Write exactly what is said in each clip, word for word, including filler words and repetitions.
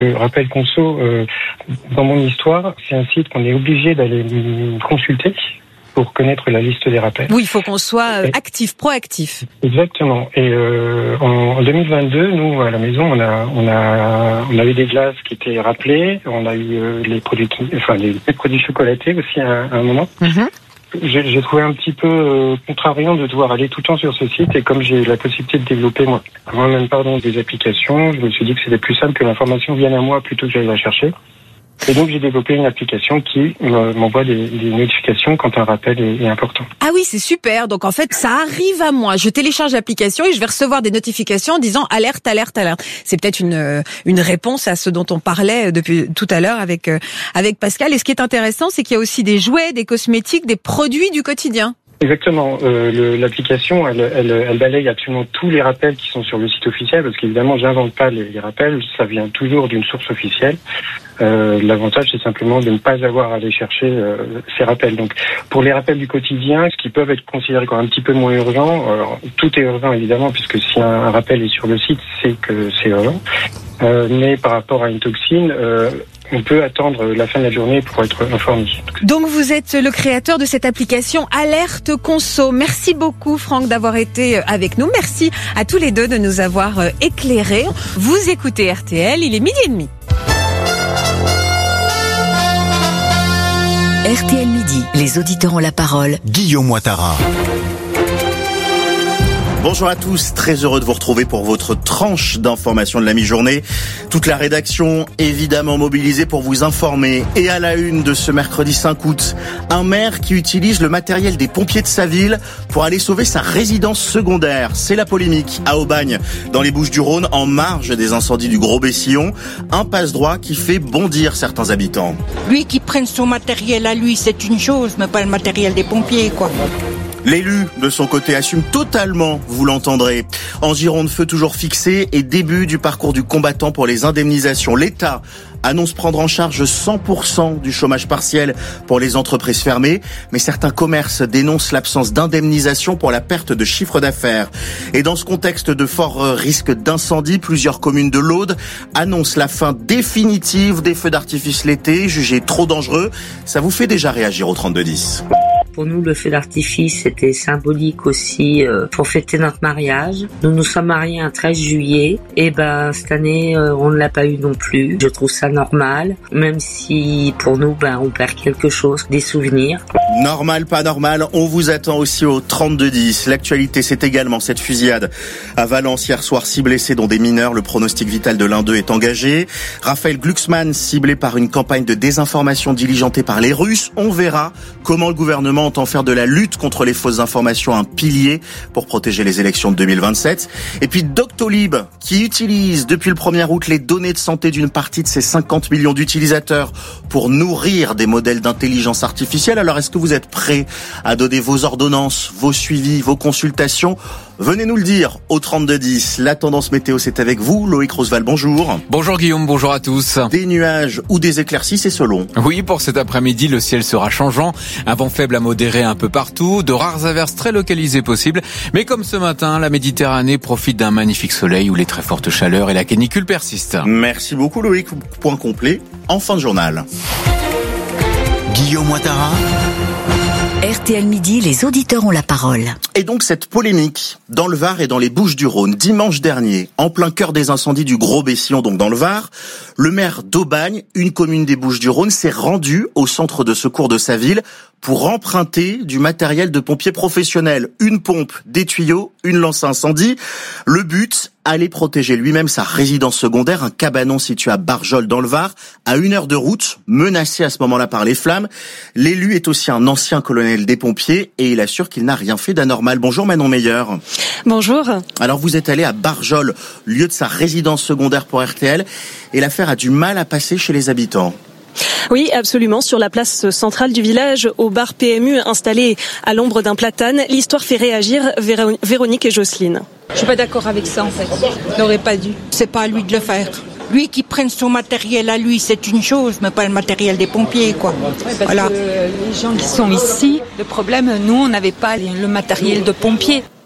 Le Rappel Conso, euh, dans mon histoire, c'est un site qu'on est obligé d'aller consulter pour connaître la liste des rappels. Oui, il faut qu'on soit actif, proactif. Exactement. Et euh, en deux mille vingt-deux, nous à la maison, on a, on a, on avait des glaces qui étaient rappelées. On a eu euh, les produits, enfin les, les produits chocolatés aussi à, à un moment. Mm-hmm. J'ai, j'ai trouvé un petit peu euh, contrariant de devoir aller tout le temps sur ce site, et comme j'ai la possibilité de développer moi, moi-même pardon, des applications, je me suis dit que c'était plus simple que l'information vienne à moi plutôt que j'aille la chercher. Et donc j'ai développé une application qui euh, m'envoie des, des notifications quand un rappel est, est important. Ah oui, c'est super. Donc en fait, ça arrive à moi. Je télécharge l'application et je vais recevoir des notifications en disant alerte, alerte, alerte. C'est peut-être une une réponse à ce dont on parlait depuis tout à l'heure avec avec Pascal. Et ce qui est intéressant, c'est qu'il y a aussi des jouets, des cosmétiques, des produits du quotidien. Exactement. Euh, le, l'application, elle, elle, elle balaye absolument tous les rappels qui sont sur le site officiel, parce qu'évidemment, j'invente pas les, les rappels, ça vient toujours d'une source officielle. Euh, l'avantage, c'est simplement de ne pas avoir à aller chercher euh, ces rappels. Donc, pour les rappels du quotidien, ce qui peuvent être considérés comme un petit peu moins urgents, alors, tout est urgent évidemment, puisque si un, un rappel est sur le site, c'est que c'est urgent. Euh, mais par rapport à une toxine, euh, on peut attendre la fin de la journée pour être informé. Donc vous êtes le créateur de cette application Alerte Conso. Merci beaucoup Franck d'avoir été avec nous. Merci à tous les deux de nous avoir éclairés. Vous écoutez R T L, il est midi et demi. R T L Midi, les auditeurs ont la parole. Guillaume Ouattara. Bonjour à tous, très heureux de vous retrouver pour votre tranche d'information de la mi-journée. Toute la rédaction évidemment mobilisée pour vous informer. Et à la une de ce mercredi cinq août, un maire qui utilise le matériel des pompiers de sa ville pour aller sauver sa résidence secondaire. C'est la polémique à Aubagne, dans les Bouches-du-Rhône, en marge des incendies du Gros-Bessillon. Un passe-droit qui fait bondir certains habitants. Lui qui prenne son matériel à lui, c'est une chose, mais pas le matériel des pompiers, quoi. L'élu, de son côté, assume totalement, vous l'entendrez. En Gironde, feu toujours fixé et début du parcours du combattant pour les indemnisations. L'État annonce prendre en charge cent pour cent du chômage partiel pour les entreprises fermées, mais certains commerces dénoncent l'absence d'indemnisation pour la perte de chiffre d'affaires. Et dans ce contexte de fort risque d'incendie, plusieurs communes de l'Aude annoncent la fin définitive des feux d'artifice l'été, jugés trop dangereux. Ça vous fait déjà réagir au trente-deux dix. Pour nous, le feu d'artifice était symbolique aussi euh, pour fêter notre mariage. Nous nous sommes mariés un treize juillet et ben cette année euh, on ne l'a pas eu non plus. Je trouve ça normal, même si pour nous ben on perd quelque chose, des souvenirs. Normal, pas normal, on vous attend aussi au trente-deux dix. L'actualité, c'est également cette fusillade à Valence hier soir, six blessés dont des mineurs. Le pronostic vital de l'un d'eux est engagé. Raphaël Glucksmann ciblé par une campagne de désinformation diligentée par les Russes. On verra comment le gouvernement entend faire de la lutte contre les fausses informations un pilier pour protéger les élections de deux mille vingt-sept. Et puis Doctolib, qui utilise depuis le premier août les données de santé d'une partie de ses cinquante millions d'utilisateurs pour nourrir des modèles d'intelligence artificielle. Alors est-ce que vous êtes prêts à donner vos ordonnances, vos suivis, vos consultations ? Venez nous le dire au trente-deux dix. La tendance météo, c'est avec vous. Loïc Roosevelt, bonjour. Bonjour Guillaume, bonjour à tous. Des nuages ou des éclaircies, c'est selon. Oui, pour cet après-midi, le ciel sera changeant. Un vent faible à modéré un peu partout. De rares averses très localisées possibles. Mais comme ce matin, la Méditerranée profite d'un magnifique soleil où les très fortes chaleurs et la canicule persistent. Merci beaucoup Loïc. Point complet en fin de journal. Guillaume Ouattara. R T L Midi, les auditeurs ont la parole. Et donc cette polémique dans le Var et dans les Bouches-du-Rhône, dimanche dernier, en plein cœur des incendies du Gros-Bessillon, donc dans le Var, le maire d'Aubagne, une commune des Bouches-du-Rhône, s'est rendu au centre de secours de sa ville pour emprunter du matériel de pompiers professionnels. Une pompe, des tuyaux, une lance à incendie. Le but, aller protéger lui-même sa résidence secondaire, un cabanon situé à Barjol dans le Var, à une heure de route, menacé à ce moment-là par les flammes. L'élu est aussi un ancien colonel des pompiers et il assure qu'il n'a rien fait d'anormal. Bonjour Manon Meyer. Bonjour. Alors vous êtes allé à Barjol, lieu de sa résidence secondaire pour R T L, et l'affaire a du mal à passer chez les habitants. Oui, absolument. Sur la place centrale du village, au bar P M U installé à l'ombre d'un platane, l'histoire fait réagir Véro- Véronique et Jocelyne. Je suis pas d'accord avec ça, en fait. Il n'aurait pas dû. C'est pas à lui de le faire. Lui qui prenne son matériel à lui, c'est une chose, mais pas le matériel des pompiers, quoi. Ouais, parce voilà. que les gens qui sont ici, le problème, nous, on n'avait pas le matériel de pompier.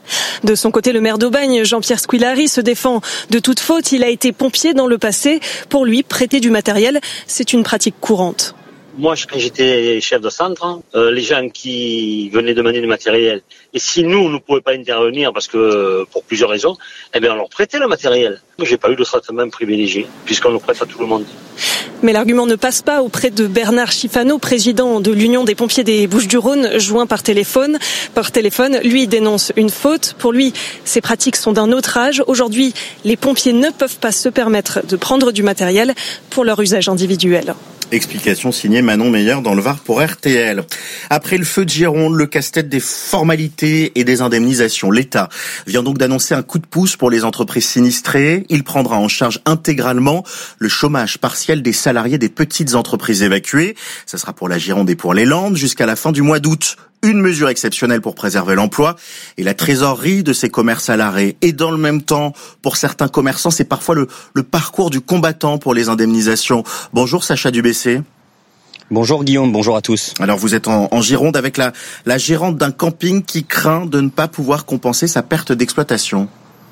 De son côté, le maire d'Aubagne, Jean-Pierre Squillari, se défend de toute faute. Il a été pompier dans le passé. Pour lui, prêter du matériel, c'est une pratique courante. Moi, quand j'étais chef de centre, euh, les gens qui venaient demander du matériel, et si nous, on ne pouvait pas intervenir parce que pour plusieurs raisons, eh bien, on leur prêtait le matériel. J'ai pas eu de traitement privilégié, puisqu'on le prête à tout le monde. Mais l'argument ne passe pas auprès de Bernard Chifano, président de l'Union des pompiers des Bouches-du-Rhône, joint par téléphone. Par téléphone, lui dénonce une faute. Pour lui, ces pratiques sont d'un autre âge. Aujourd'hui, les pompiers ne peuvent pas se permettre de prendre du matériel pour leur usage individuel. Explication signée Manon Meyer dans le Var pour R T L. Après le feu de Gironde, le casse-tête des formalités et des indemnisations. L'État vient donc d'annoncer un coup de pouce pour les entreprises sinistrées. Il prendra en charge intégralement le chômage partiel des salariés des petites entreprises évacuées. Ça sera pour la Gironde et pour les Landes jusqu'à la fin du mois d'août. Une mesure exceptionnelle pour préserver l'emploi et la trésorerie de ces commerces à l'arrêt. Et dans le même temps, pour certains commerçants, c'est parfois le, le parcours du combattant pour les indemnisations. Bonjour Sacha Dubessé. Bonjour Guillaume, bonjour à tous. Alors vous êtes en, en Gironde avec la, la gérante d'un camping qui craint de ne pas pouvoir compenser sa perte d'exploitation.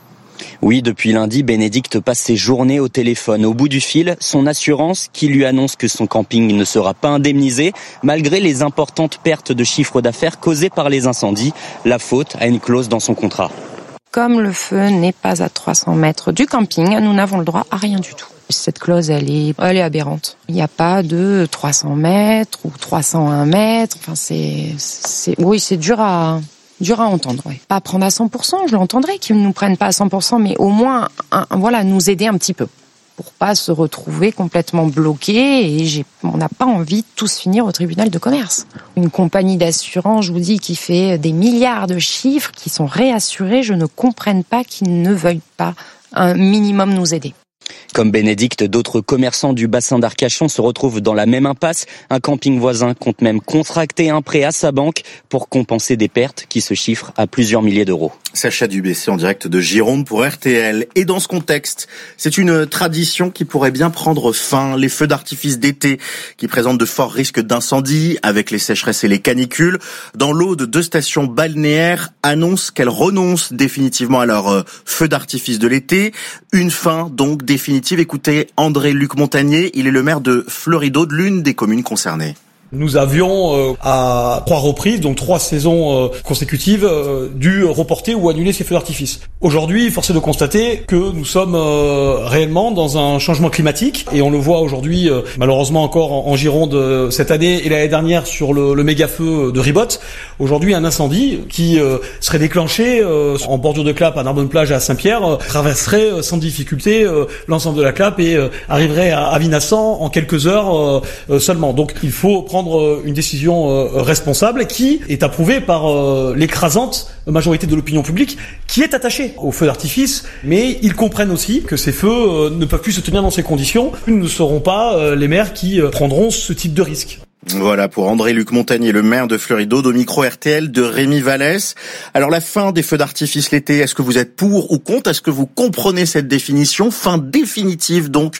Oui, depuis lundi, Bénédicte passe ses journées au téléphone. Au bout du fil, son assurance qui lui annonce que son camping ne sera pas indemnisé, malgré les importantes pertes de chiffre d'affaires causées par les incendies. La faute a une clause dans son contrat. Comme le feu n'est pas à trois cents mètres du camping, nous n'avons le droit à rien du tout. Cette clause, elle est, elle est aberrante. Il n'y a pas de trois cents mètres ou trois cent un mètres. Enfin, c'est, c'est, oui, c'est dur à... dur à entendre, oui. Pas prendre à cent pour cent, je l'entendrai qu'ils ne nous prennent pas à cent pour cent, mais au moins, un, voilà, nous aider un petit peu pour pas se retrouver complètement bloqués et j'ai, on n'a pas envie de tous finir au tribunal de commerce. Une compagnie d'assurance, je vous dis, qui fait des milliards de chiffres, qui sont réassurés, je ne comprenne pas qu'ils ne veuillent pas un minimum nous aider. Comme Bénédicte, d'autres commerçants du bassin d'Arcachon se retrouvent dans la même impasse. Un camping voisin compte même contracter un prêt à sa banque pour compenser des pertes qui se chiffrent à plusieurs milliers d'euros. Sacha Dubessé en direct de Gironde pour R T L. Et dans ce contexte, c'est une tradition qui pourrait bien prendre fin. Les feux d'artifice d'été qui présentent de forts risques d'incendie avec les sécheresses et les canicules. Dans l'Aude, deux stations balnéaires annoncent qu'elles renoncent définitivement à leurs feux d'artifice de l'été. Une fin donc définitive. Écoutez André-Luc Montagnier, il est le maire de Fleury-d'Aude, l'une des communes concernées. Nous avions euh, à trois reprises, donc trois saisons euh, consécutives, euh, dû reporter ou annuler ces feux d'artifice. Aujourd'hui, force est de constater que nous sommes euh, réellement dans un changement climatique et on le voit aujourd'hui, euh, malheureusement encore en, en Gironde euh, cette année et l'année dernière sur le, le méga feu de Ribot. Aujourd'hui, un incendie qui euh, serait déclenché euh, en bordure de Clappe à Narbonne-Plage et à Saint-Pierre euh, traverserait euh, sans difficulté euh, l'ensemble de la Clappe et euh, arriverait à, à Vinassan en quelques heures euh, euh, seulement. Donc, il faut prendre une décision euh, responsable qui est approuvée par euh, l'écrasante majorité de l'opinion publique qui est attachée aux feux d'artifice, mais ils comprennent aussi que ces feux euh, ne peuvent plus se tenir dans ces conditions. Nous ne serons pas euh, les maires qui euh, prendront ce type de risque. Voilà pour André-Luc Montagnier, le maire de Fleury-d'Aude, au micro R T L de Rémi Vallès. Alors la fin des feux d'artifice l'été, est-ce que vous êtes pour ou contre? Est-ce que vous comprenez cette définition? Fin définitive donc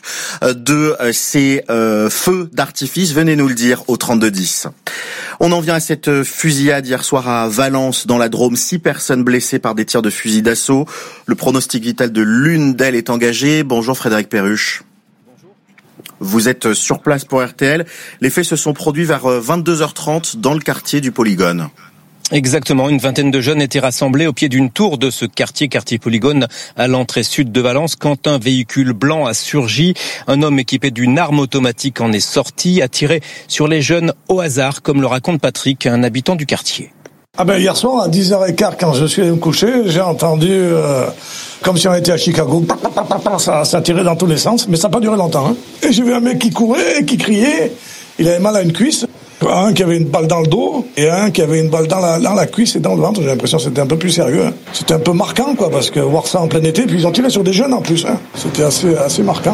de ces euh, feux d'artifice. Venez nous le dire au trente-deux dix. On en vient à cette fusillade hier soir à Valence, dans la Drôme. Six personnes blessées par des tirs de fusil d'assaut. Le pronostic vital de l'une d'elles est engagé. Bonjour Frédéric Perruche. Vous êtes sur place pour R T L. Les faits se sont produits vers vingt-deux heures trente dans le quartier du Polygone. Exactement, une vingtaine de jeunes étaient rassemblés au pied d'une tour de ce quartier, quartier Polygone, à l'entrée sud de Valence, quand un véhicule blanc a surgi. Un homme équipé d'une arme automatique en est sorti, a tiré sur les jeunes au hasard, comme le raconte Patrick, un habitant du quartier. Ah ben hier soir à dix heures quinze, quand je suis allé me coucher, j'ai entendu euh, comme si on était à Chicago, ça, ça tirait dans tous les sens, mais ça n'a pas duré longtemps. Hein. Et j'ai vu un mec qui courait et qui criait, il avait mal à une cuisse, un qui avait une balle dans le dos et un qui avait une balle dans la, dans la cuisse et dans le ventre. J'ai l'impression que c'était un peu plus sérieux. Hein. C'était un peu marquant, quoi, parce que voir ça en plein été, puis ils ont tiré sur des jeunes en plus. Hein. C'était assez, assez marquant. Hein.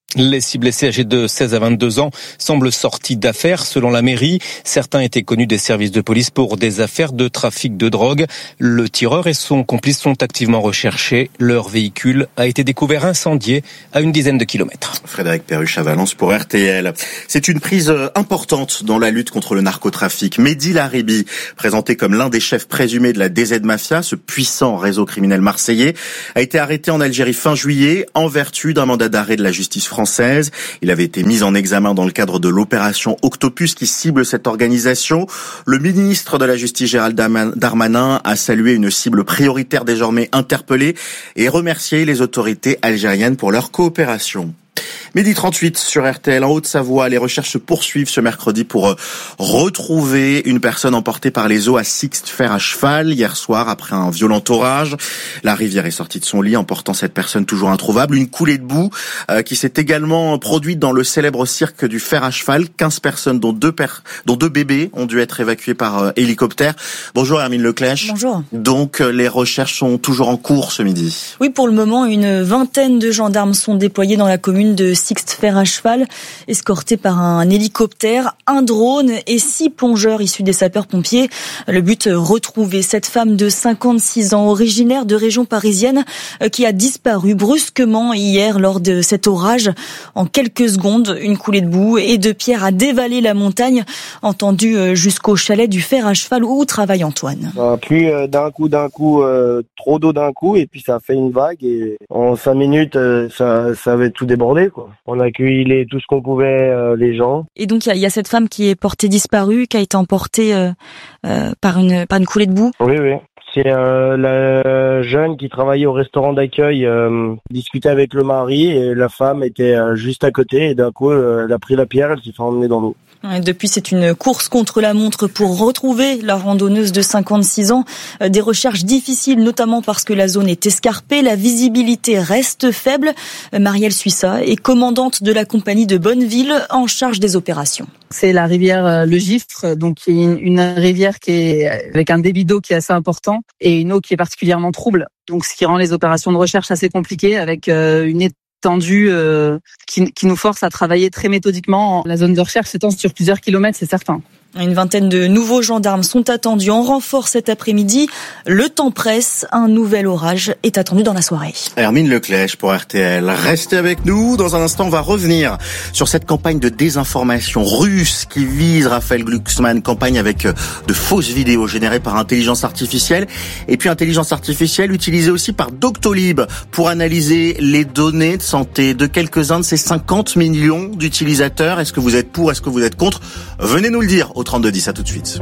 Les six blessés âgés de seize à vingt-deux ans semblent sortis d'affaires. Selon la mairie, certains étaient connus des services de police pour des affaires de trafic de drogue. Le tireur et son complice sont activement recherchés. Leur véhicule a été découvert incendié à une dizaine de kilomètres. Frédéric Perruche à Valence pour R T L. C'est une prise importante dans la lutte contre le narcotrafic. Mehdi Laribi, présenté comme l'un des chefs présumés de la D Z Mafia, ce puissant réseau criminel marseillais, a été arrêté en Algérie fin juillet en vertu d'un mandat d'arrêt de la justice française. française. Il avait été mis en examen dans le cadre de l'opération Octopus qui cible cette organisation. Le ministre de la Justice Gérald Darmanin a salué une cible prioritaire désormais interpellée et remercié les autorités algériennes pour leur coopération. Midi trente-huit sur R T L en Haute-Savoie, les recherches se poursuivent ce mercredi pour retrouver une personne emportée par les eaux à Sixte Fer à cheval hier soir après un violent orage. La rivière est sortie de son lit emportant cette personne toujours introuvable. Une coulée de boue euh, qui s'est également produite dans le célèbre cirque du fer à cheval. quinze personnes dont deux, per... dont deux bébés ont dû être évacués par euh, hélicoptère. Bonjour Hermine Leclèche. Bonjour. Donc euh, les recherches sont toujours en cours ce midi. Oui, pour le moment, une vingtaine de gendarmes sont déployés dans la commune de Sixte Fer à cheval, escortés par un hélicoptère, un drone et six plongeurs issus des sapeurs-pompiers. Le but, retrouver cette femme de cinquante-six ans, originaire de région parisienne, qui a disparu brusquement hier lors de cet orage. En quelques secondes, une coulée de boue et de pierres a dévalé la montagne, entendue jusqu'au chalet du Fer à cheval où travaille Antoine. Ça a plu d'un coup, d'un coup, euh, trop d'eau d'un coup, et puis ça a fait une vague, et en cinq minutes, euh, ça, ça avait tout débordé, quoi. On a accueilli les, tout ce qu'on pouvait, euh, les gens. Et donc il y, y a cette femme qui est portée disparue, qui a été emportée euh, euh, par une par une coulée de boue. Oui, oui. C'est euh, la jeune qui travaillait au restaurant d'accueil, euh, discutait avec le mari, et la femme était euh, juste à côté, et d'un coup, euh, elle a pris la pierre, elle s'est fait emmener dans l'eau. Depuis, c'est une course contre la montre pour retrouver la randonneuse de cinquante-six ans. Des recherches difficiles, notamment parce que la zone est escarpée, la visibilité reste faible. Marielle Suissa est commandante de la compagnie de Bonneville en charge des opérations. C'est la rivière Le Gifre, donc une, une rivière qui est avec un débit d'eau qui est assez important et une eau qui est particulièrement trouble. Donc, ce qui rend les opérations de recherche assez compliquées avec une tendu euh, qui, qui nous force à travailler très méthodiquement. La zone de recherche s'étend sur plusieurs kilomètres, c'est certain. Une vingtaine de nouveaux gendarmes sont attendus en renfort cet après-midi. Le temps presse, un nouvel orage est attendu dans la soirée. Hermine Leclèche pour R T L. Restez avec nous. Dans un instant, on va revenir sur cette campagne de désinformation russe qui vise Raphaël Glucksmann, campagne avec de fausses vidéos générées par intelligence artificielle. Et puis intelligence artificielle utilisée aussi par Doctolib pour analyser les données de santé de quelques-uns de ces cinquante millions d'utilisateurs. Est-ce que vous êtes pour, est-ce que vous êtes contre? Venez nous le dire au trente-deux dix, à tout de suite.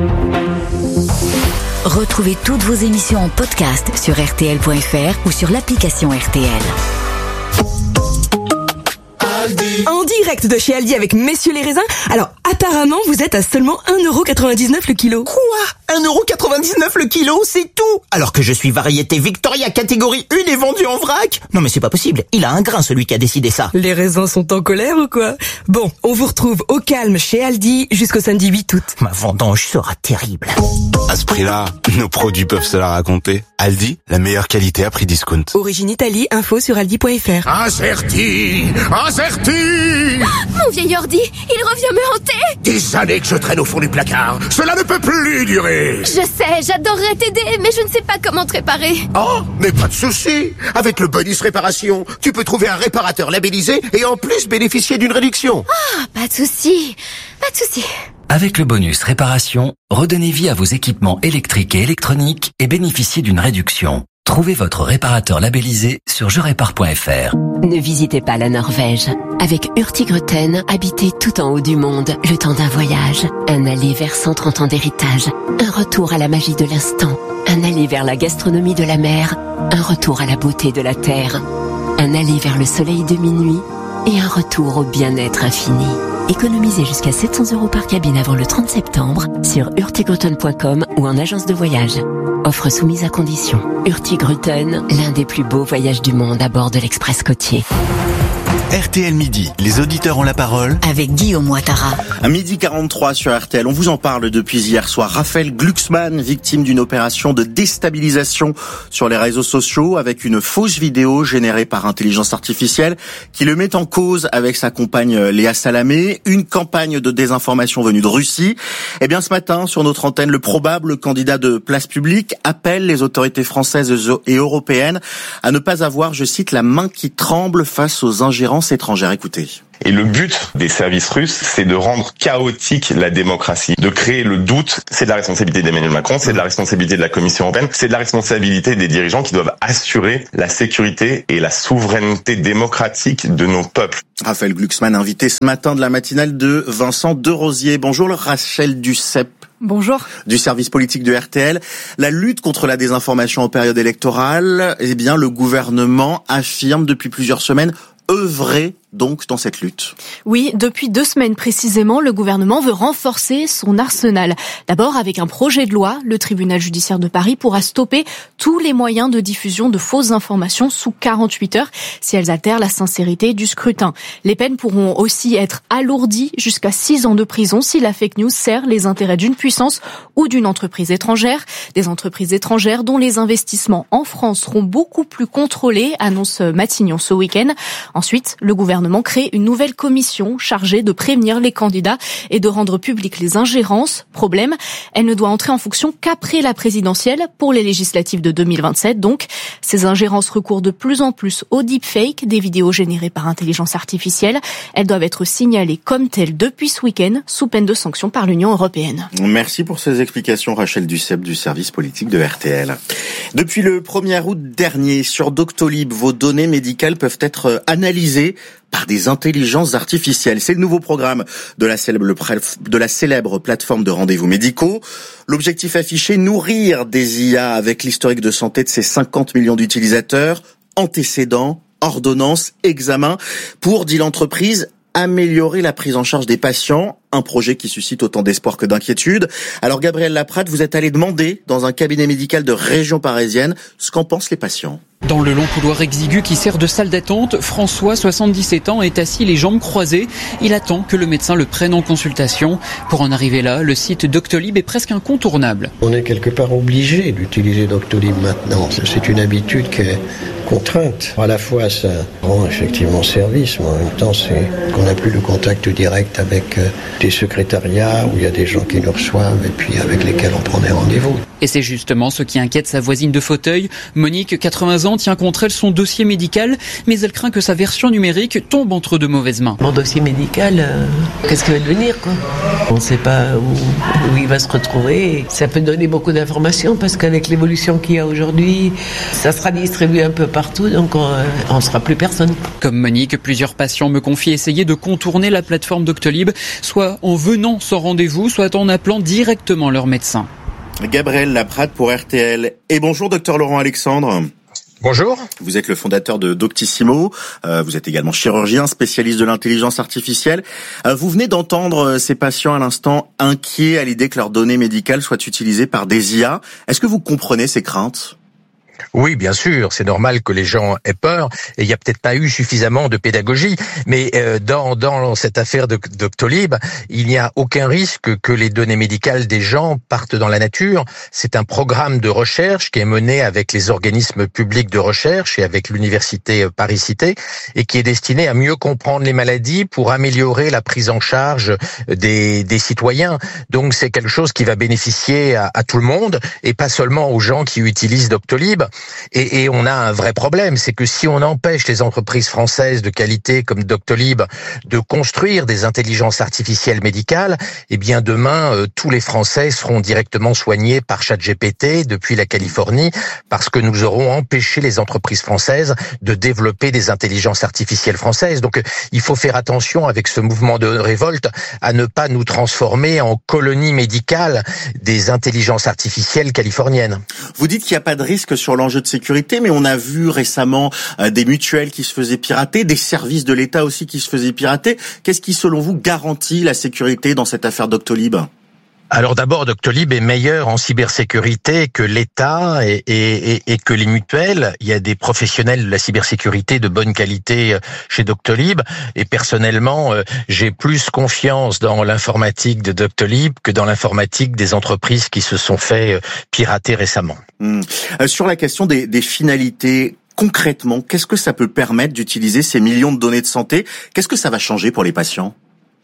Retrouvez toutes vos émissions en podcast sur R T L point F R ou sur l'application R T L. En direct de chez Aldi avec Messieurs les raisins. Alors, apparemment, vous êtes à seulement un euro quatre-vingt-dix-neuf le kilo. Quoi? un euro quatre-vingt-dix-neuf le kilo, c'est tout? Alors que je suis variété Victoria catégorie un et vendu en vrac? Non mais c'est pas possible, il a un grain celui qui a décidé ça. Les raisins sont en colère ou quoi? Bon, on vous retrouve au calme chez Aldi jusqu'au samedi huit août. Ma vendange sera terrible. À ce prix-là, nos produits peuvent se la raconter. Aldi, la meilleure qualité à prix discount. Origine Italie, info sur aldi point F R. Incerti, incerti. Mon vieil ordi, il revient me hanter. Des années que je traîne au fond du placard. Cela ne peut plus durer. Je sais, j'adorerais t'aider, mais je ne sais pas comment te réparer. Oh, mais pas de souci. Avec le bonus réparation, tu peux trouver un réparateur labellisé et en plus bénéficier d'une réduction. Ah, pas de souci, pas de souci. Avec le bonus réparation, redonnez vie à vos équipements électriques et électroniques et bénéficiez d'une réduction. Trouvez votre réparateur labellisé sur je répare point F R. Ne visitez pas la Norvège. Avec Hurtigruten, habitez tout en haut du monde, le temps d'un voyage. Un aller vers cent trente ans d'héritage. Un retour à la magie de l'instant. Un aller vers la gastronomie de la mer. Un retour à la beauté de la terre. Un aller vers le soleil de minuit. Et un retour au bien-être infini. Économisez jusqu'à sept cents euros par cabine avant le trente septembre sur hurtigruten point com ou en agence de voyage. Offre soumise à condition. Hurtigruten, l'un des plus beaux voyages du monde à bord de l'Express côtier. R T L Midi, les auditeurs ont la parole. Avec Guillaume Ouattara. À midi quarante-trois sur R T L, on vous en parle depuis hier soir. Raphaël Glucksmann, victime d'une opération de déstabilisation sur les réseaux sociaux avec une fausse vidéo générée par intelligence artificielle qui le met en cause avec sa compagne Léa Salamé. Une campagne de désinformation venue de Russie. Eh bien, ce matin, sur notre antenne, le probable candidat de Place Publique appelle les autorités françaises et européennes à ne pas avoir, je cite, la main qui tremble face aux ingérences étrangères. Écoutez. Et le but des services russes, c'est de rendre chaotique la démocratie, de créer le doute. C'est de la responsabilité d'Emmanuel Macron, c'est de la responsabilité de la Commission européenne, c'est de la responsabilité des dirigeants qui doivent assurer la sécurité et la souveraineté démocratique de nos peuples. Raphaël Glucksmann, invité ce matin de la matinale de Vincent Derosier. Bonjour Rachel Duceppe. Bonjour. Du service politique de R T L. La lutte contre la désinformation en période électorale, eh bien, le gouvernement affirme depuis plusieurs semaines œuvrer donc dans cette lutte. Oui, depuis deux semaines précisément, le gouvernement veut renforcer son arsenal. D'abord, avec un projet de loi, le tribunal judiciaire de Paris pourra stopper tous les moyens de diffusion de fausses informations sous quarante-huit heures si elles altèrent la sincérité du scrutin. Les peines pourront aussi être alourdies jusqu'à six ans de prison si la fake news sert les intérêts d'une puissance ou d'une entreprise étrangère. Des entreprises étrangères dont les investissements en France seront beaucoup plus contrôlés, annonce Matignon ce week-end. Ensuite, le gouvernement crée une nouvelle commission chargée de prévenir les candidats et de rendre publiques les ingérences. Problème, elle ne doit entrer en fonction qu'après la présidentielle pour les législatives de deux mille vingt-sept. Donc, ces ingérences recourent de plus en plus au deepfake, des vidéos générées par intelligence artificielle. Elles doivent être signalées comme telles depuis ce week-end, sous peine de sanctions par l'Union européenne. Merci pour ces explications, Rachel Duceppe du service politique de R T L. Depuis le premier août dernier, sur Doctolib, vos données médicales peuvent être analysées par des intelligences artificielles. C'est le nouveau programme de la célèbre, de la célèbre plateforme de rendez-vous médicaux. L'objectif affiché, nourrir des I A avec l'historique de santé de ces cinquante millions d'utilisateurs, antécédents, ordonnances, examens, pour, dit l'entreprise, améliorer la prise en charge des patients, un projet qui suscite autant d'espoir que d'inquiétude. Alors Gabriel Laprade, vous êtes allé demander dans un cabinet médical de région parisienne ce qu'en pensent les patients. Dans le long couloir exigu qui sert de salle d'attente, François, soixante-dix-sept ans, est assis les jambes croisées. Il attend que le médecin le prenne en consultation. Pour en arriver là, le site Doctolib est presque incontournable. On est quelque part obligé d'utiliser Doctolib maintenant. C'est une habitude qui est contrainte. À la fois, ça rend effectivement service, mais en même temps, c'est qu'on n'a plus le contact direct avec des secrétariats où il y a des gens qui nous reçoivent et puis avec lesquels on prend des rendez-vous. Et c'est justement ce qui inquiète sa voisine de fauteuil. Monique, quatre-vingts ans, tient contre elle son dossier médical, mais elle craint que sa version numérique tombe entre de mauvaises mains. Mon dossier médical, euh, qu'est-ce qu'il va devenir, quoi ? On ne sait pas où, où il va se retrouver. Ça peut donner beaucoup d'informations parce qu'avec l'évolution qu'il y a aujourd'hui, ça sera distribué un peu partout, donc on ne sera plus personne. Comme Monique, plusieurs patients me confient essayer de contourner la plateforme Doctolib, soit en venant sans rendez-vous, soit en appelant directement leur médecin. Gabriel Laprade pour R T L. Et bonjour, docteur Laurent Alexandre. Bonjour. Vous êtes le fondateur de Doctissimo. Euh, vous êtes également chirurgien, spécialiste de l'intelligence artificielle. Euh, vous venez d'entendre ces patients à l'instant inquiets à l'idée que leurs données médicales soient utilisées par des I A. Est-ce que vous comprenez ces craintes ? Oui, bien sûr, c'est normal que les gens aient peur, et il n'y a peut-être pas eu suffisamment de pédagogie, mais euh, dans dans cette affaire de Doctolib, il n'y a aucun risque que les données médicales des gens partent dans la nature. C'est un programme de recherche qui est mené avec les organismes publics de recherche et avec l'université Paris-Cité, et qui est destiné à mieux comprendre les maladies pour améliorer la prise en charge des des citoyens. Donc c'est quelque chose qui va bénéficier à, à tout le monde, et pas seulement aux gens qui utilisent Doctolib. Et, et on a un vrai problème, c'est que si on empêche les entreprises françaises de qualité comme Doctolib de construire des intelligences artificielles médicales, eh bien demain, euh, tous les Français seront directement soignés par ChatGPT depuis la Californie, parce que nous aurons empêché les entreprises françaises de développer des intelligences artificielles françaises. Donc euh, il faut faire attention avec ce mouvement de révolte à ne pas nous transformer en colonie médicale des intelligences artificielles californiennes. Vous dites qu'il n'y a pas de risque sur l'enjeu de sécurité, mais on a vu récemment euh, des mutuelles qui se faisaient pirater, des services de l'État aussi qui se faisaient pirater. Qu'est-ce qui, selon vous, garantit la sécurité dans cette affaire Doctolib ? Alors d'abord, Doctolib est meilleur en cybersécurité que l'État et, et, et, et que les mutuelles. Il y a des professionnels de la cybersécurité de bonne qualité chez Doctolib. Et personnellement, j'ai plus confiance dans l'informatique de Doctolib que dans l'informatique des entreprises qui se sont fait pirater récemment. Mmh. Euh, sur la question des, des finalités, concrètement, qu'est-ce que ça peut permettre d'utiliser ces millions de données de santé? Qu'est-ce que ça va changer pour les patients?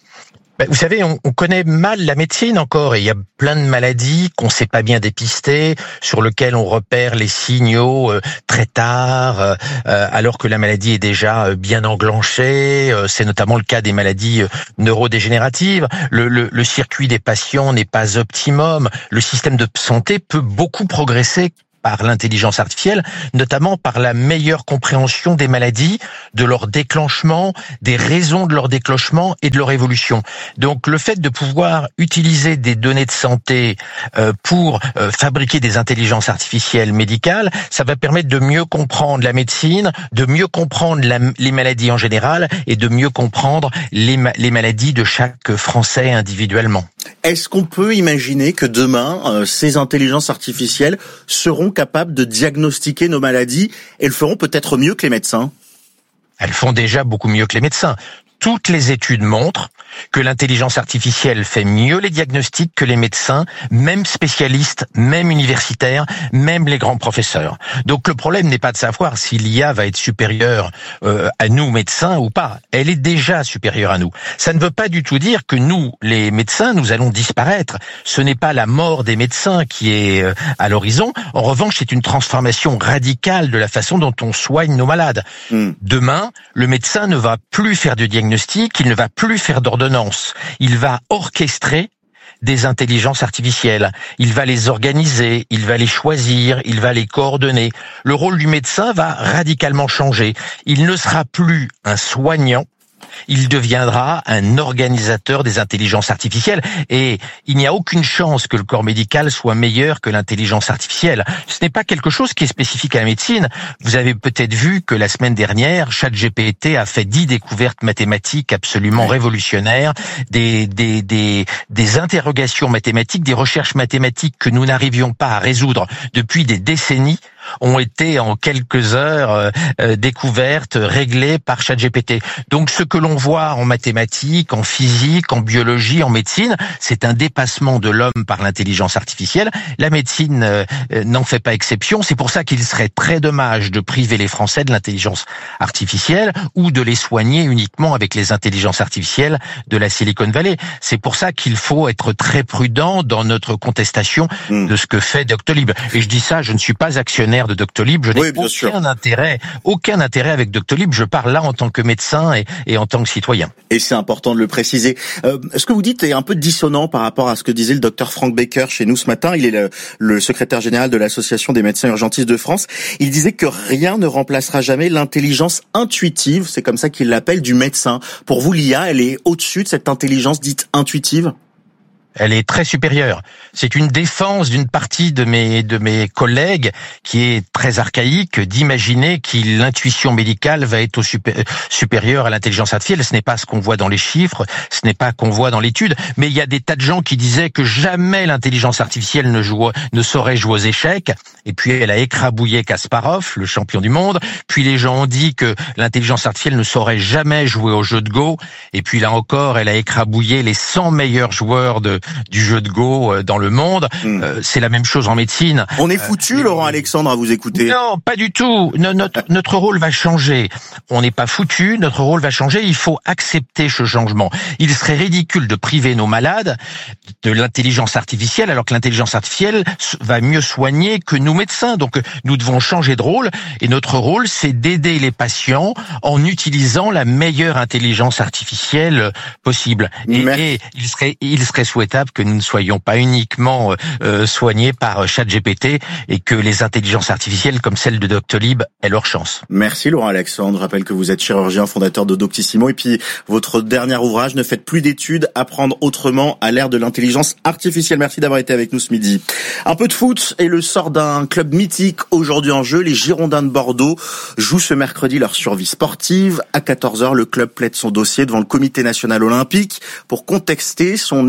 Vous savez, on, on connaît mal la médecine encore et il y a plein de maladies qu'on ne sait pas bien dépister, sur lesquelles on repère les signaux euh, très tard, euh, alors que la maladie est déjà bien enclenchée. Euh, c'est notamment le cas des maladies euh, neurodégénératives. Le, le, le circuit des patients n'est pas optimum. Le système de santé peut beaucoup progresser par l'intelligence artificielle, notamment par la meilleure compréhension des maladies, de leur déclenchement, des raisons de leur déclenchement et de leur évolution. Donc le fait de pouvoir utiliser des données de santé euh, pour euh, fabriquer des intelligences artificielles médicales, ça va permettre de mieux comprendre la médecine, de mieux comprendre la, les maladies en général et de mieux comprendre les, ma- les maladies de chaque Français individuellement. Est-ce qu'on peut imaginer que demain, euh, ces intelligences artificielles seront capables de diagnostiquer nos maladies et le feront peut-être mieux que les médecins? Elles font déjà beaucoup mieux que les médecins. Toutes les études montrent que l'intelligence artificielle fait mieux les diagnostics que les médecins, même spécialistes, même universitaires, même les grands professeurs. Donc le problème n'est pas de savoir si l'I A va être supérieure euh, à nous médecins ou pas. Elle est déjà supérieure à nous. Ça ne veut pas du tout dire que nous, les médecins, nous allons disparaître. Ce n'est pas la mort des médecins qui est euh, à l'horizon. En revanche, c'est une transformation radicale de la façon dont on soigne nos malades. Mmh. Demain, le médecin ne va plus faire de diagnostic, il ne va plus faire d'ordonnance. Il va orchestrer des intelligences artificielles. Il va les organiser, il va les choisir, il va les coordonner. Le rôle du médecin va radicalement changer. Il ne sera plus un soignant, il deviendra un organisateur des intelligences artificielles et il n'y a aucune chance que le corps médical soit meilleur que l'intelligence artificielle. Ce n'est pas quelque chose qui est spécifique à la médecine. Vous avez peut-être vu que la semaine dernière, ChatGPT a fait dix découvertes mathématiques absolument révolutionnaires, des, des, des, des interrogations mathématiques, des recherches mathématiques que nous n'arrivions pas à résoudre depuis des décennies ont été en quelques heures euh, euh, découvertes, réglées par ChatGPT. Donc ce que l'on voit en mathématiques, en physique, en biologie, en médecine, c'est un dépassement de l'homme par l'intelligence artificielle. La médecine euh, n'en fait pas exception. C'est pour ça qu'il serait très dommage de priver les Français de l'intelligence artificielle ou de les soigner uniquement avec les intelligences artificielles de la Silicon Valley. C'est pour ça qu'il faut être très prudent dans notre contestation mmh. de ce que fait Doctolib. Et je dis ça, je ne suis pas actionnaire de Doctolib, je n'ai oui, aucun sûr. intérêt, aucun intérêt avec Doctolib. Je parle là en tant que médecin et, et en tant que citoyen. Et c'est important de le préciser. Euh, ce que vous dites est un peu dissonant par rapport à ce que disait le docteur Frank Baker chez nous ce matin. Il est le, le secrétaire général de l'Association des médecins urgentistes de France. Il disait que rien ne remplacera jamais l'intelligence intuitive, c'est comme ça qu'il l'appelle, du médecin. Pour vous, l'I A, elle est au-dessus de cette intelligence dite intuitive ? Elle est très supérieure. C'est une défense d'une partie de mes de mes collègues qui est très archaïque d'imaginer que l'intuition médicale va être au super, supérieure à l'intelligence artificielle. Ce n'est pas ce qu'on voit dans les chiffres, ce n'est pas qu'on voit dans l'étude. Mais il y a des tas de gens qui disaient que jamais l'intelligence artificielle ne joue, ne saurait jouer aux échecs. Et puis elle a écrabouillé Kasparov, le champion du monde. Puis les gens ont dit que l'intelligence artificielle ne saurait jamais jouer au jeu de Go. Et puis là encore, elle a écrabouillé les cent meilleurs joueurs de du jeu de Go dans le monde. Mmh. Euh, c'est la même chose en médecine. On est foutu, euh, Laurent Alexandre, à vous écouter. Non, pas du tout. Notre, notre rôle va changer. On n'est pas foutu, notre rôle va changer. Il faut accepter ce changement. Il serait ridicule de priver nos malades de l'intelligence artificielle, alors que l'intelligence artificielle va mieux soigner que nous médecins. Donc, nous devons changer de rôle. Et notre rôle, c'est d'aider les patients en utilisant la meilleure intelligence artificielle possible. Et, et il serait, il serait souhaitable que nous ne soyons pas uniquement euh, soignés par ChatGPT et que les intelligences artificielles comme celle de Doctolib aient leur chance. Merci Laurent Alexandre. Je rappelle que vous êtes chirurgien, fondateur de Doctissimo et puis votre dernier ouvrage, Ne faites plus d'études, apprendre autrement à l'ère de l'intelligence artificielle. Merci d'avoir été avec nous ce midi. Un peu de foot et le sort d'un club mythique aujourd'hui en jeu. Les Girondins de Bordeaux jouent ce mercredi leur survie sportive. À quatorze heures, le club plaide son dossier devant le Comité national olympique pour contester son exclusion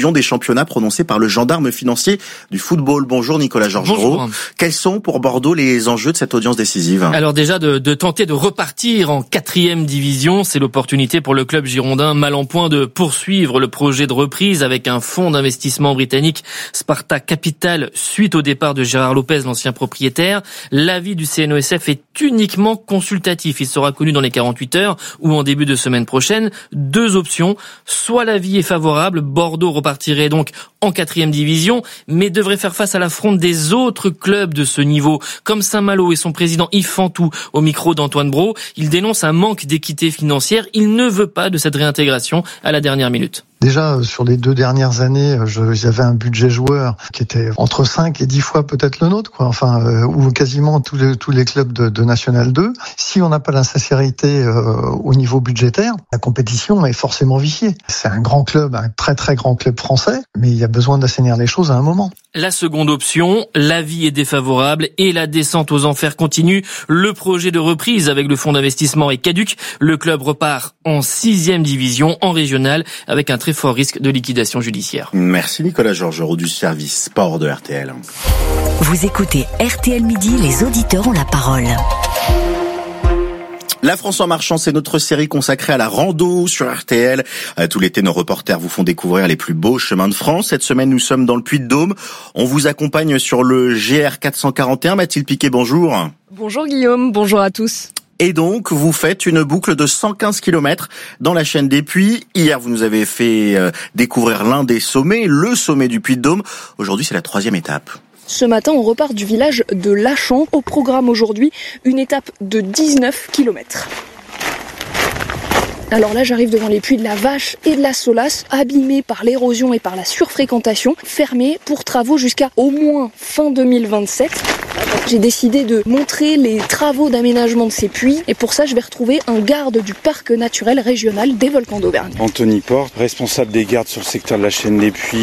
division des championnats prononcés par le gendarme financier du football. Bonjour Nicolas Georgerot. Quels sont pour Bordeaux les enjeux de cette audience décisive? Alors déjà de, de tenter de repartir en quatrième division, c'est l'opportunité pour le club girondin mal en point de poursuivre le projet de reprise avec un fonds d'investissement britannique Sparta Capital suite au départ de Gérard Lopez, l'ancien propriétaire. L'avis du C N O S F est uniquement consultatif. Il sera connu dans les quarante-huit heures ou en début de semaine prochaine. Deux options. Soit l'avis est favorable, Bordeaux repartirait donc en quatrième division, mais devrait faire face à l'affront des autres clubs de ce niveau, comme Saint-Malo et son président Yves Fantou au micro d'Antoine Brault. Il dénonce un manque d'équité financière. Il ne veut pas de cette réintégration à la dernière minute. Déjà, sur les deux dernières années, je, j'avais un budget joueur qui était entre cinq et dix fois peut-être le nôtre, quoi. Enfin, euh, ou quasiment tous les, tous les clubs de, de National deux. Si on n'a pas la sincérité euh, au niveau budgétaire, la compétition est forcément viciée. C'est un grand club, un très très grand club français, mais il y a besoin d'assainir les choses à un moment. La seconde option, l'avis est défavorable et la descente aux enfers continue. Le projet de reprise avec le fonds d'investissement est caduc. Le club repart en sixième division, en régionale, avec un très fort risque de liquidation judiciaire. Merci Nicolas Georgerot du service sport de R T L. Vous écoutez R T L Midi, les auditeurs ont la parole. La France en marchant, c'est notre série consacrée à la rando sur R T L. Tout l'été, nos reporters vous font découvrir les plus beaux chemins de France. Cette semaine, nous sommes dans le Puy-de-Dôme. On vous accompagne sur le G R quatre cent quarante et un. Mathilde Piquet, bonjour. Bonjour Guillaume, bonjour à tous. Et donc, vous faites une boucle de cent quinze kilomètres dans la chaîne des Puys. Hier, vous nous avez fait découvrir l'un des sommets, le sommet du Puy-de-Dôme. Aujourd'hui, c'est la troisième étape. Ce matin, on repart du village de Lachamp. Au programme aujourd'hui, une étape de dix-neuf kilomètres. Alors là, j'arrive devant les puits de la Vache et de la Solace, abîmés par l'érosion et par la surfréquentation, fermés pour travaux jusqu'à au moins fin deux mille vingt-sept. J'ai décidé de montrer les travaux d'aménagement de ces puits et pour ça, je vais retrouver un garde du parc naturel régional des volcans d'Auvergne. Anthony Porte, responsable des gardes sur le secteur de la chaîne des puits.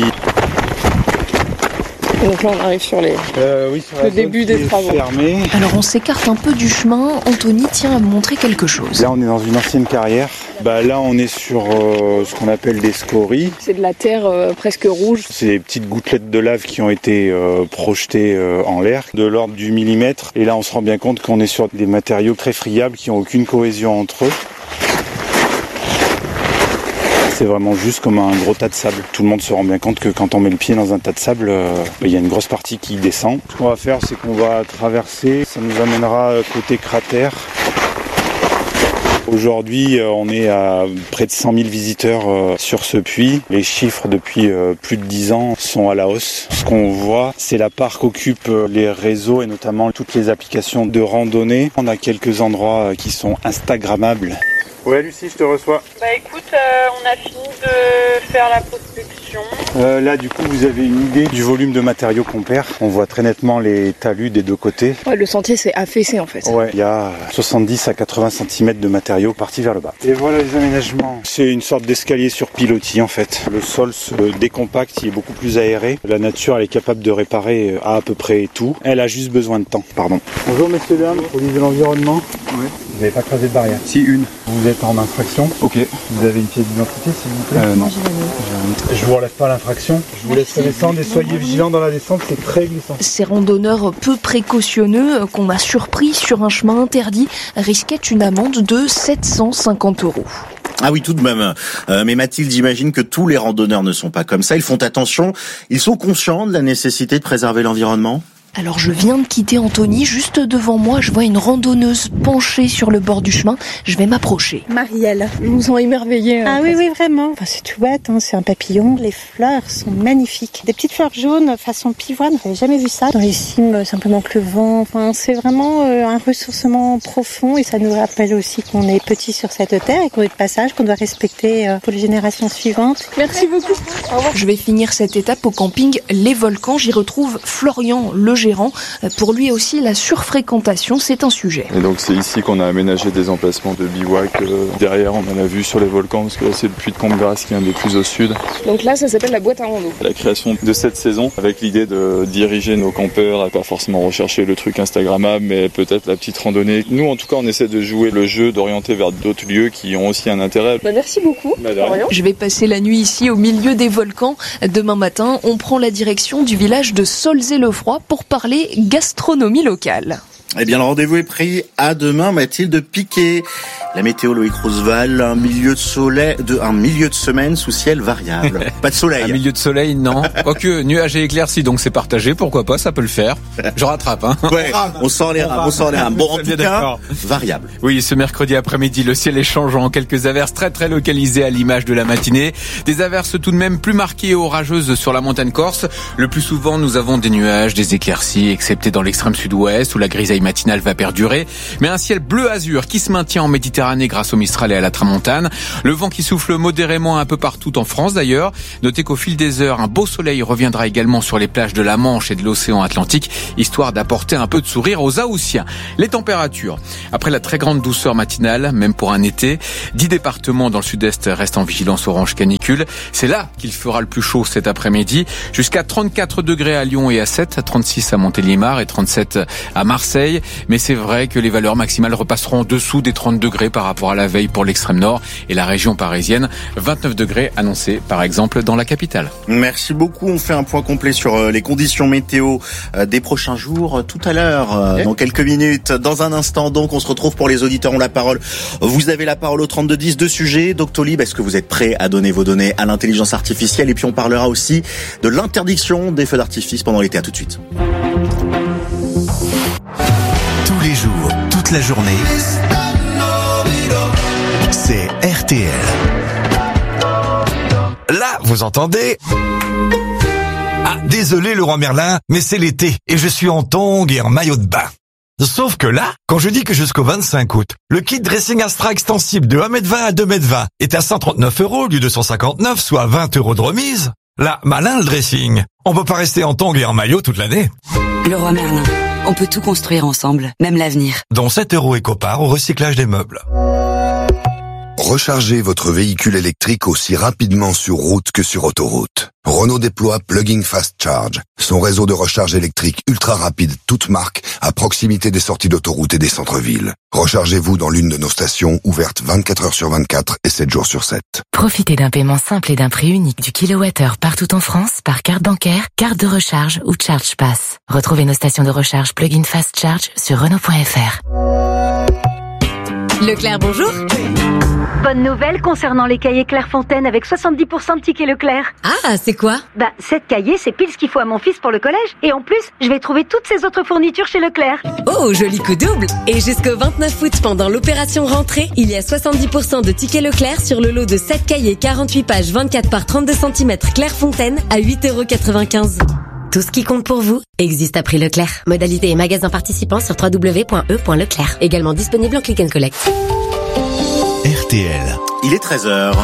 Donc là, on arrive sur les... euh, oui, sur le début des travaux. Fermé. Alors, on s'écarte un peu du chemin. Anthony tient à me montrer quelque chose. Là, on est dans une ancienne carrière. Bah, là, on est sur euh, ce qu'on appelle des scories. C'est de la terre euh, presque rouge. C'est des petites gouttelettes de lave qui ont été euh, projetées euh, en l'air, de l'ordre du millimètre. Et là, on se rend bien compte qu'on est sur des matériaux très friables qui n'ont aucune cohésion entre eux. C'est vraiment juste comme un gros tas de sable. Tout le monde se rend bien compte que quand on met le pied dans un tas de sable, euh, il y a une grosse partie qui descend. Ce qu'on va faire, c'est qu'on va traverser. Ça nous amènera côté cratère. Aujourd'hui, on est à près de cent mille visiteurs sur ce puits. Les chiffres depuis plus de dix ans sont à la hausse. Ce qu'on voit, c'est la part qu'occupent les réseaux et notamment toutes les applications de randonnée. On a quelques endroits qui sont instagrammables. Ouais Lucie, je te reçois. Bah écoute, euh, on a fini de faire la prospection. Euh, là du coup vous avez une idée du volume de matériaux qu'on perd. On voit très nettement les talus des deux côtés. Ouais, le sentier s'est affaissé en fait. Ouais, il y a soixante-dix à quatre-vingts centimètres de matériaux partis vers le bas. Et voilà les aménagements. C'est une sorte d'escalier sur pilotis en fait. Le sol se décompacte, il est beaucoup plus aéré. La nature elle est capable de réparer à à peu près tout. Elle a juste besoin de temps, pardon. Bonjour messieurs dames, police de l'environnement. Ouais. Vous n'avez pas creusé de barrière? Si, une. Vous êtes en infraction. Ok. Vous avez une pièce d'identité s'il vous plaît? Euh, non. Je vous relève pas l'infraction. Je vous laisse descendre et soyez vigilants dans la descente, c'est très glissant. Ces randonneurs peu précautionneux qu'on a surpris sur un chemin interdit risquaient une amende de sept cent cinquante euros. Ah oui, tout de même. Euh, mais Mathilde, j'imagine que tous les randonneurs ne sont pas comme ça. Ils font attention. Ils sont conscients de la nécessité de préserver l'environnement. Alors je viens de quitter Anthony, juste devant moi je vois une randonneuse penchée sur le bord du chemin, je vais m'approcher. Marielle. Je vous sens émerveillée. Ah oui, oui, vraiment. Enfin, c'est tout bête, hein. C'est un papillon. Les fleurs sont magnifiques. Des petites fleurs jaunes façon pivoine, j'avais jamais vu ça. Dans les cimes, simplement que le vent, enfin, c'est vraiment euh, un ressourcement profond et ça nous rappelle aussi qu'on est petit sur cette terre et qu'on est de passage, qu'on doit respecter euh, pour les générations suivantes. Merci beaucoup. Au revoir. Je vais finir cette étape au camping Les Volcans, j'y retrouve Florian, le gérant. Pour lui aussi, la surfréquentation, c'est un sujet. Et donc c'est ici qu'on a aménagé des emplacements de bivouac. Euh, derrière, on en a vu sur les volcans, parce que là, c'est le puits de Combe-Grasse qui est un des plus au sud. Donc là, ça s'appelle la boîte à rando. La création de cette saison, avec l'idée de diriger nos campeurs à pas forcément rechercher le truc instagrammable, mais peut-être la petite randonnée. Nous, en tout cas, on essaie de jouer le jeu, d'orienter vers d'autres lieux qui ont aussi un intérêt. Bah, merci beaucoup. Bah, Florian. Je vais passer la nuit ici au milieu des volcans. Demain matin, on prend la direction du village de Solzay-le-Froid pour parler gastronomie locale. Eh bien, le rendez-vous est pris. À demain, Mathilde Piquet. La météo, Loïc Roosevelt, un milieu de soleil, de, un milieu de semaine sous ciel variable. Pas de soleil. Un milieu de soleil, non. Quoique, nuages et éclaircies, donc c'est partagé. Pourquoi pas, ça peut le faire. Je rattrape, hein. Ouais, on sort les rames, on sort les rames. Bon, en tout cas, variable. Oui, ce mercredi après-midi, le ciel est changeant. Quelques averses très très localisées à l'image de la matinée. Des averses tout de même plus marquées et orageuses sur la montagne corse. Le plus souvent, nous avons des nuages, des éclaircies, excepté dans l'extrême sud-ouest où la grisaille matinale va perdurer. Mais un ciel bleu azur qui se maintient en Méditerranée grâce au Mistral et à la Tramontane. Le vent qui souffle modérément un peu partout en France d'ailleurs. Notez qu'au fil des heures, un beau soleil reviendra également sur les plages de la Manche et de l'océan Atlantique, histoire d'apporter un peu de sourire aux Haussiens. Les températures. Après la très grande douceur matinale, même pour un été, dix départements dans le sud-est restent en vigilance orange canicule. C'est là qu'il fera le plus chaud cet après-midi. Jusqu'à trente-quatre degrés à Lyon et à Sète, trente-six à Montélimar et trente-sept à Marseille. Mais c'est vrai que les valeurs maximales repasseront en dessous des trente degrés par rapport à la veille pour l'extrême nord et la région parisienne. vingt-neuf degrés annoncés par exemple dans la capitale. Merci beaucoup. On fait un point complet sur les conditions météo des prochains jours tout à l'heure, dans quelques minutes. Dans un instant donc, on se retrouve pour les auditeurs ont la parole. Vous avez la parole au trente-deux dix. Deux sujets. Doctolib, est-ce que vous êtes prêts à donner vos données à l'intelligence artificielle? Et puis on parlera aussi de l'interdiction des feux d'artifice pendant l'été. À tout de suite. Tous les jours, toute la journée, c'est R T L. Là, vous entendez? Ah, désolé Leroy Merlin, mais c'est l'été et je suis en tongs et en maillot de bain. Sauf que là, quand je dis que jusqu'au vingt-cinq août, le kit dressing Astra extensible de un mètre vingt à deux mètres vingt est à cent trente-neuf euros au lieu de cent cinquante-neuf, soit vingt euros de remise, là, malin le dressing. On peut pas rester en tongs et en maillot toute l'année. Leroy Merlin, on peut tout construire ensemble, même l'avenir. Dont sept euros éco-part au recyclage des meubles. Rechargez votre véhicule électrique aussi rapidement sur route que sur autoroute. Renault déploie Plug-in Fast Charge, son réseau de recharge électrique ultra rapide toute marque à proximité des sorties d'autoroute et des centres-villes. Rechargez-vous dans l'une de nos stations ouvertes vingt-quatre heures sur vingt-quatre et sept jours sur sept. Profitez d'un paiement simple et d'un prix unique du kilowattheure partout en France par carte bancaire, carte de recharge ou Charge Pass. Retrouvez nos stations de recharge Plug-in Fast Charge sur Renault point F R. Leclerc, bonjour. Bonne nouvelle concernant les cahiers Clairefontaine avec soixante-dix pour cent de tickets Leclerc. Ah, c'est quoi? Bah, sept cahiers, c'est pile ce qu'il faut à mon fils pour le collège. Et en plus, je vais trouver toutes ses autres fournitures chez Leclerc. Oh, joli coup double. Et jusqu'au vingt-neuf août, pendant l'opération rentrée, il y a soixante-dix pour cent de tickets Leclerc sur le lot de sept cahiers quarante-huit pages vingt-quatre par trente-deux centimètres Clairefontaine à huit euros quatre-vingt-quinze. Tout ce qui compte pour vous existe à prix Leclerc. Modalité et magasins participants sur w w w point e point leclerc. Également disponible en click and collect. R T L. Il est treize heures.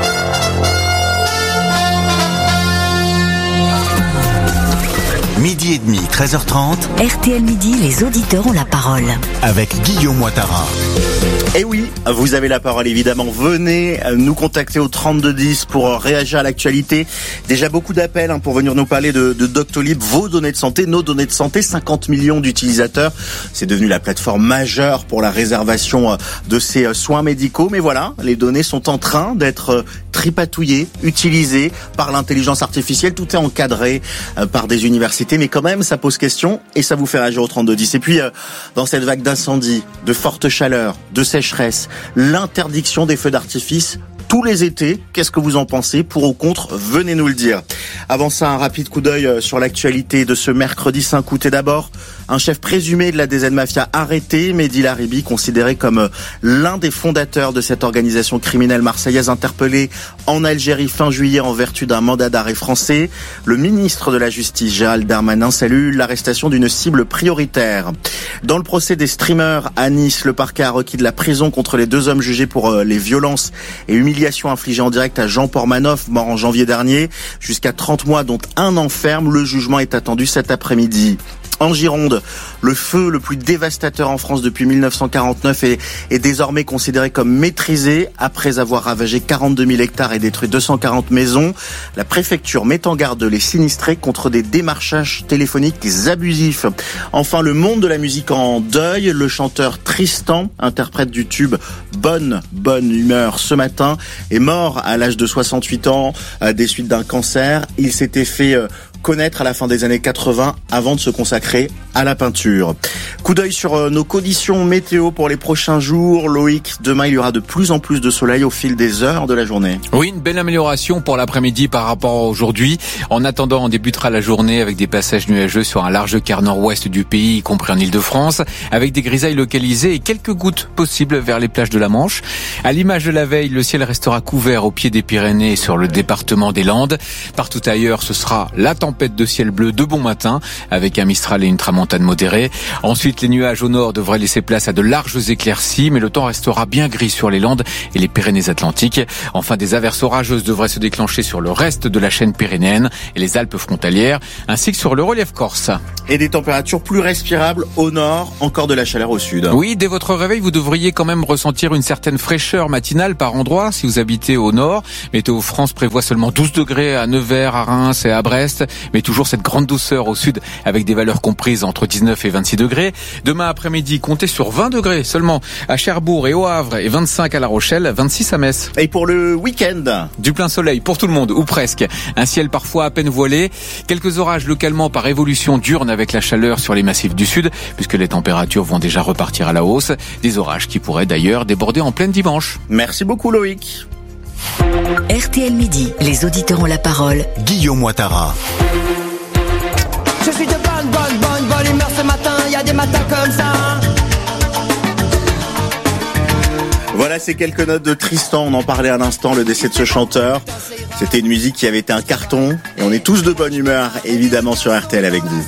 Midi et demi, treize heures trente. R T L Midi, les auditeurs ont la parole. Avec Guillaume Ouattara. Et oui, vous avez la parole évidemment. Venez nous contacter au trente-deux dix pour réagir à l'actualité. Déjà beaucoup d'appels hein, pour venir nous parler de, de Doctolib, vos données de santé, nos données de santé. cinquante millions d'utilisateurs. C'est devenu la plateforme majeure pour la réservation de ces soins médicaux. Mais voilà, les données sont en train d'être tripatouillées, utilisées par l'intelligence artificielle. Tout est encadré par des universités. Mais quand même, ça pose question et ça vous fait réagir au trente-deux dix. Et puis, dans cette vague d'incendies, de forte chaleur, de sécheresse, l'interdiction des feux d'artifice tous les étés, qu'est-ce que vous en pensez? Pour ou contre, venez nous le dire. Avant ça, un rapide coup d'œil sur l'actualité de ce mercredi cinq août. Et d'abord, un chef présumé de la D Z Mafia arrêté, Mehdi Laribi, considéré comme l'un des fondateurs de cette organisation criminelle marseillaise, interpellé en Algérie fin juillet en vertu d'un mandat d'arrêt français. Le ministre de la Justice, Gérald Darmanin, salue l'arrestation d'une cible prioritaire. Dans le procès des streamers à Nice, le parquet a requis de la prison contre les deux hommes jugés pour les violences et humiliations infligées en direct à Jean Pormanoff, mort en janvier dernier. Jusqu'à trente mois, dont un an ferme. Le jugement est attendu cet après-midi. En Gironde, le feu le plus dévastateur en France depuis mille neuf cent quarante-neuf est, est désormais considéré comme maîtrisé après avoir ravagé quarante-deux mille hectares et détruit deux cent quarante maisons. La préfecture met en garde les sinistrés contre des démarchages téléphoniques abusifs. Enfin, le monde de la musique en deuil. Le chanteur Tristan, interprète du tube Bonne, bonne humeur ce matin, est mort à l'âge de soixante-huit ans des suites d'un cancer. Il s'était fait connaître à la fin des années quatre-vingts avant de se consacrer à la peinture. Coup d'œil sur nos conditions météo pour les prochains jours. Loïc, demain il y aura de plus en plus de soleil au fil des heures de la journée. Oui, une belle amélioration pour l'après-midi par rapport à aujourd'hui. En attendant, on débutera la journée avec des passages nuageux sur un large quart nord-ouest du pays, y compris en Île-de-France, avec des grisailles localisées et quelques gouttes possibles vers les plages de la Manche. À l'image de la veille, le ciel restera couvert au pied des Pyrénées et sur le département des Landes. Partout ailleurs, ce sera la tempête de ciel bleu de bon matin, avec un Mistral et une tramontane modérée. Ensuite, les nuages au nord devraient laisser place à de larges éclaircies, mais le temps restera bien gris sur les Landes et les Pyrénées-Atlantiques. Enfin, des averses orageuses devraient se déclencher sur le reste de la chaîne pyrénéenne et les Alpes frontalières, ainsi que sur le relief corse. Et des températures plus respirables au nord, encore de la chaleur au sud. Oui, dès votre réveil, vous devriez quand même ressentir une certaine fraîcheur matinale par endroit si vous habitez au nord. Météo France prévoit seulement douze degrés à Nevers, à Reims et à Brest, mais toujours cette grande douceur au sud avec des valeurs comprises entre dix-neuf et vingt-six degrés. Demain après-midi, comptez sur vingt degrés seulement à Cherbourg et au Havre et vingt-cinq à La Rochelle, vingt-six à Metz. Et pour le week-end, du plein soleil pour tout le monde, ou presque. Un ciel parfois à peine voilé. Quelques orages localement par évolution diurne avec la chaleur sur les massifs du sud, puisque les températures vont déjà repartir à la hausse. Des orages qui pourraient d'ailleurs déborder en plein dimanche. Merci beaucoup Loïc. R T L Midi, les auditeurs ont la parole. Guillaume Ouattara. Je suis de bonne, bonne, bonne, bonne humeur ce matin, il y a des matins comme ça. Voilà ces quelques notes de Tristan, on en parlait à l'instant, le décès de ce chanteur. C'était une musique qui avait été un carton et on est tous de bonne humeur évidemment sur R T L avec vous.